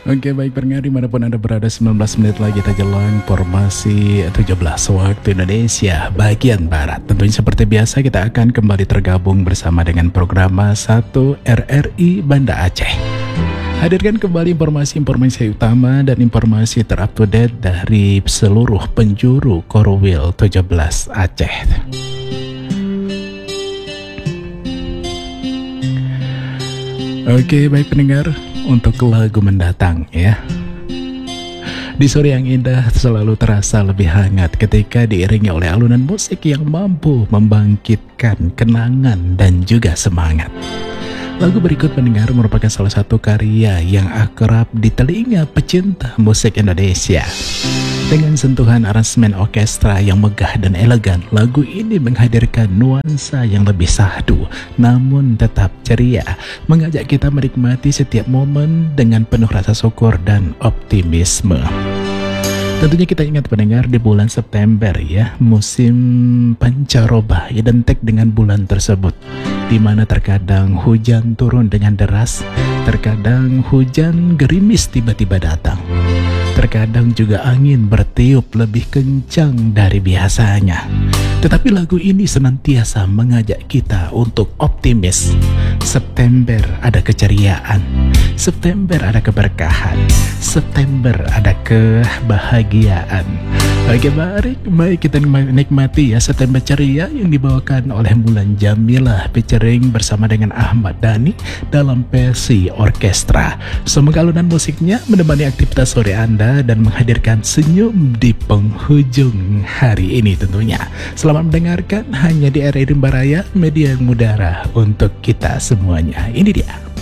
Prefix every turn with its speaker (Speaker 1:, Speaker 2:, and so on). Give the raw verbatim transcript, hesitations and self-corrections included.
Speaker 1: Oke, baik pendengar dimanapun Anda berada, sembilan belas menit lagi kita jelang formasi tujuh belas waktu Indonesia bagian Barat. Tentunya seperti biasa kita akan kembali tergabung bersama dengan program satu R R I Banda Aceh. Hadirkan kembali informasi-informasi utama dan informasi terupdate dari seluruh penjuru Korwil tujuh belas Aceh. Oke, baik pendengar, untuk lagu mendatang ya. Di sore yang indah selalu terasa lebih hangat ketika diiringi oleh alunan musik yang mampu membangkitkan kenangan dan juga semangat. Lagu berikut pendengar merupakan salah satu karya yang akrab di telinga pecinta musik Indonesia. Dengan sentuhan aransemen orkestra yang megah dan elegan, lagu ini menghadirkan nuansa yang lebih sahdu, namun tetap ceria, mengajak kita menikmati setiap momen dengan penuh rasa syukur dan optimisme. Tentunya kita ingat pendengar, di bulan September ya, musim pancaroba identik dengan bulan tersebut, di mana terkadang hujan turun dengan deras, terkadang hujan gerimis tiba-tiba datang, terkadang juga angin bertiup lebih kencang dari biasanya. Tetapi lagu ini senantiasa mengajak kita untuk optimis. September ada keceriaan, September ada keberkahan, September ada kebahagiaan. Oke, baik, baik kita nikmati ya September ceria yang dibawakan oleh Mulan Jamilah featuring bersama dengan Ahmad Dhani dalam versi orkestra. Semoga alunan musiknya menemani aktivitas sore Anda dan menghadirkan senyum di penghujung hari ini tentunya. Selamat mendengarkan hanya di R R I Rimba Raya, media yang mudara untuk kita semuanya. Ini dia.